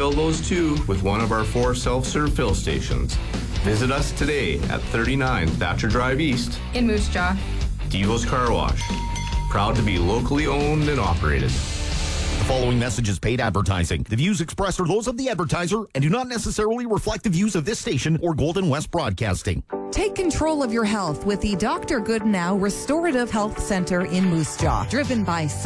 fill those too with one of our 4 self-serve fill stations. Visit us today at 39 Thatcher Drive East in Moose Jaw. Devo's Car Wash. Proud to be locally owned and operated. The following message is paid advertising. The views expressed are those of the advertiser and do not necessarily reflect the views of this station or Golden West Broadcasting. Take control of your health with the Dr. Goodenow Restorative Health Center in Moose Jaw, driven by